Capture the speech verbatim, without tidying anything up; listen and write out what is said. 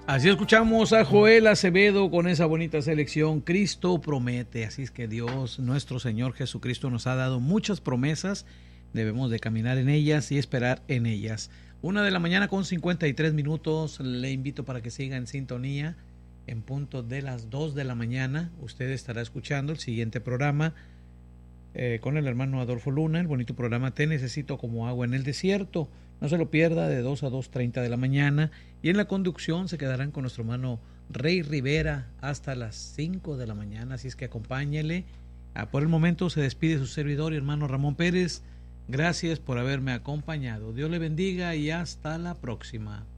Así escuchamos a Joel Acevedo con esa bonita selección, Cristo promete. Así es que Dios, nuestro Señor Jesucristo, nos ha dado muchas promesas. Debemos de caminar en ellas y esperar en ellas. Una de la mañana con cincuenta y tres minutos. Le invito para que siga en sintonía. En punto de las dos de la mañana, usted estará escuchando el siguiente programa eh, con el hermano Adolfo Luna, el bonito programa Te Necesito como agua en el desierto. No se lo pierda, de dos a dos treinta de la mañana. Y en la conducción se quedarán con nuestro hermano Rey Rivera hasta las cinco de la mañana. Así es que acompáñele. Ah, por el momento se despide su servidor y hermano Ramón Pérez. Gracias por haberme acompañado. Dios le bendiga y hasta la próxima.